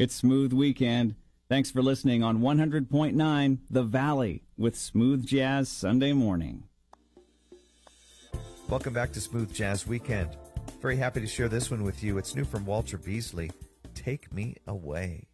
It's Smooth Weekend. Thanks for listening on 100.9 The Valley with Smooth Jazz Sunday morning. Welcome back to Smooth Jazz Weekend. Very happy to share this one with you. It's new from Walter Beasley, Take Me Away.